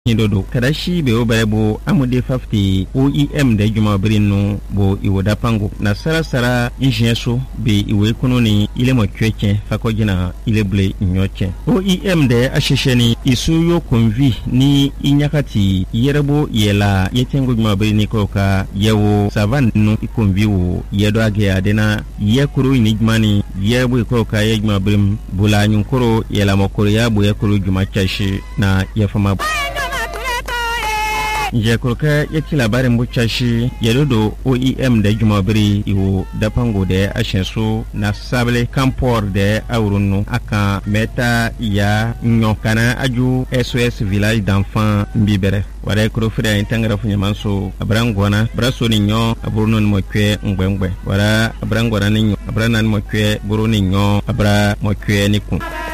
Dodo kadashi be obarebo amude fafti OEM da juma birinu bo iwoda pango na sara injineso be iwe kunoni ile mo kweke fakojina ile ble nyoche OEM de ashesheni isuyo konvi ni inyakati yerebo yela yetengo juma birini koka yewo savanu ikonvi wo yedo age adena yekuru inijmani yebo koka yejuma birim bula nyunkoro yela mokoro yabo yekuru juma chashi na yefama Jekoroka yati labarin bucashi yadodo OEM da jumabiri iwo dapango da ashensu na sable kampor da aurunu aka meta ya nyokana aju SOS village d'enfants mbibere wada krofida intangara funyamanso abrangwana braso ni nyo aburunu ni mokwe ngwengwe wada abrangwana ni nyo abrana ni mokwe buruni nyo abra mokwe ni kun